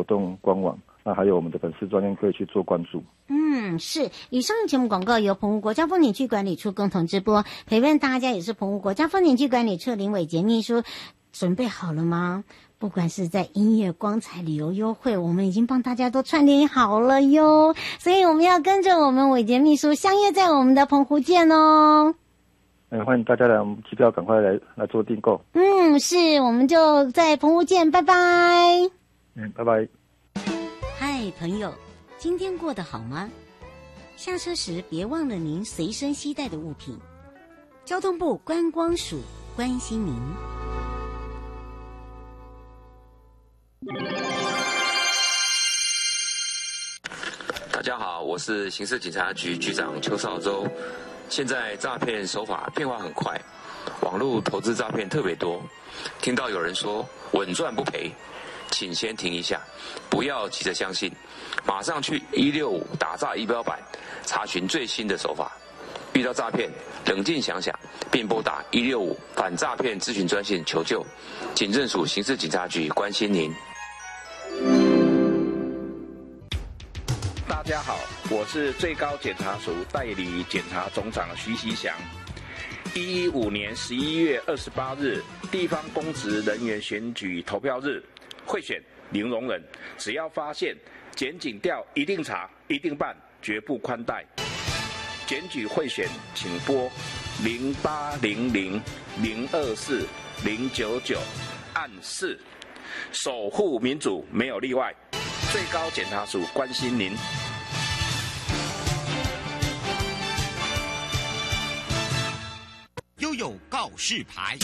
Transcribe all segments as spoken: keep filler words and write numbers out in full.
活动官网，那还有我们的粉丝专页可以去做关注。 嗯，是。以上节目广告由澎湖国家风景区管理处共同直播，陪伴大家也是澎湖国家风景区管理处林伟杰秘书。准备好了吗？不管是在音乐、光彩、旅游优惠，我们已经帮大家都串联好了哟。所以我们要跟着我们伟杰秘书相约在我们的澎湖见哦。 嗯，欢迎大家来，我们机票赶快来来做订购。 嗯，是，我们就在澎湖见，拜拜。 嗯，拜拜。 嗨，朋友，今天过得好吗？下车时别忘了您随身携带的物品。交通部观光署关心您。 大家好，我是刑事警察局局长邱少洲。现在诈骗手法变化很快，网络投资诈骗特别多。听到有人说稳赚不赔，请先停一下，不要急着相信，马上去一六五打诈仪表板查询最新的手法。遇到诈骗，冷静想想，并拨打一六五反诈骗咨询专线求救。警政署刑事警察局关心您。 大家好，我是最高检察署代理检察总长徐锡祥。一一五年十一月二十八日，地方公职人员选举投票日，贿选零容忍，只要发现检警调一定查，一定办，绝不宽待。检举贿选，请拨零八零零零二四零九九按四，守护民主没有例外。最高检察署关心您。 悠悠告示牌。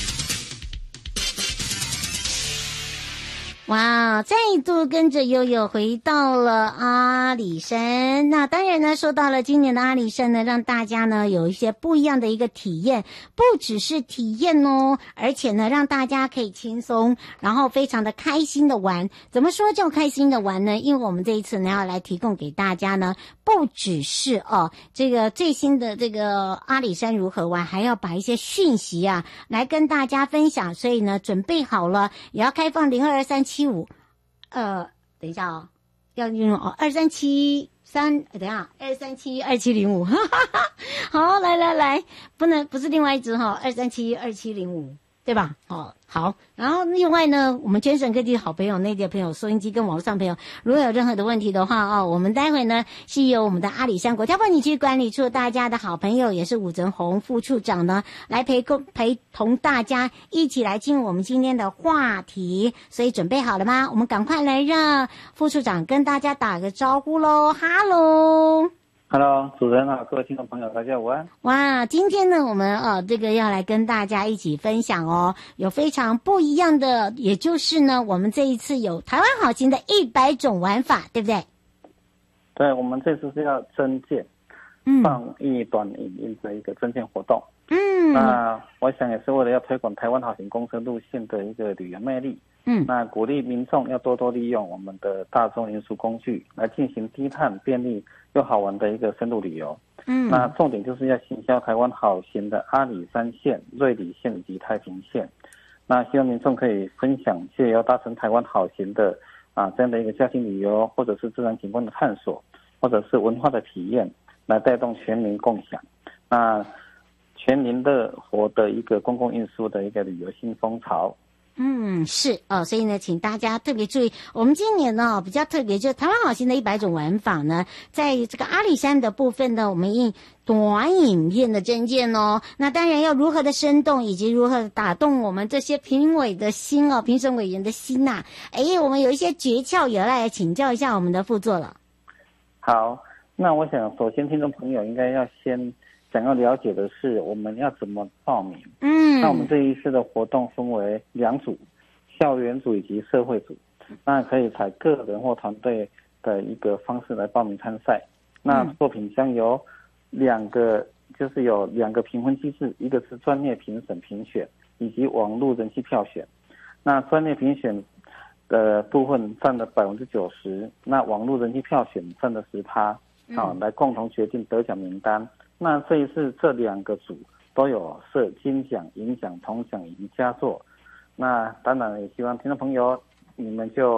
哇，再度跟着悠悠回到了阿里山。那当然呢，说到了今年的阿里山呢，让大家呢有一些不一样的一个体验，不只是体验哦，而且呢让大家可以轻松，然后非常的开心的玩。怎么说叫开心的玩呢？因为我们这一次呢要来提供给大家呢，不只是哦这个最新的这个阿里山如何玩，还要把一些讯息啊来跟大家分享。所以呢，准备好了，也要开放零二二三七五，呃，等一下哦，要用哦二三七三，等一下二三七二七零五，哈哈哈，好，来来来，不能不是另外一支哈，二三七二七零五，对吧？哦，好，然后另外呢，我们全省各地的好朋友、内地的朋友、收音机跟网络上朋友，如果有任何的问题的话哦，我们待会呢是由我们的阿里山国家风景区管理处大家的好朋友，也是武泽宏副处长呢，来陪共陪同大家一起来进入我们今天的话题。所以准备好了吗？我们赶快来让副处长跟大家打个招呼喽，哈喽。 Hello， 主持人好，各位听众朋友，大家午安。 哇，今天呢，我们呃这个要来跟大家一起分享哦，有非常不一样的，也就是呢，我们这一次有台湾好行的一百种玩法，对不对？ 对，我们这次是要征件， 嗯， 放一短影音的一个征件活动。 嗯， 那我想也是为了要推广台湾好行公车路线的一个旅游魅力。 嗯， 那鼓励民众要多多利用我们的大众运输工具来进行低碳、便利又好玩的一个深度旅游。 嗯， 那重点就是要行销台湾好行的阿里山线、瑞里线以及太平线。那希望民众可以分享，借由搭乘台湾好行的啊这样的一个家庭旅游，或者是自然景观的探索，或者是文化的体验，来带动全民共享。那全民乐活的一个公共运输的一个旅游新风潮。 嗯，是哦，所以呢，请大家特别注意，我们今年呢比较特别，就是台湾好行的一百种玩法呢，在这个阿里山的部分呢，我们印短影片的证件哦。那当然要如何的生动，以及如何的打动我们这些评委的心哦，评审委员的心呐、啊。哎，我们有一些诀窍，也要来请教一下我们的副座了。 好，那我想首先听众朋友应该要先想要了解的是，我们要怎么报名？嗯，那我们这一次的活动分为两组，校园组以及社会组。那可以采个人或团队的一个方式来报名参赛。那作品将由两个，就是有两个评分机制，一个是专业评审评选，以及网络人气票选。那专业评选的部分占了百分之九十，那网络人气票选占了十趴，好，来共同决定得奖名单。那这一次这两个组都有设金奖、银奖、铜奖以及佳作。那当然也希望听众朋友你们就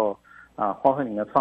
啊发挥你的创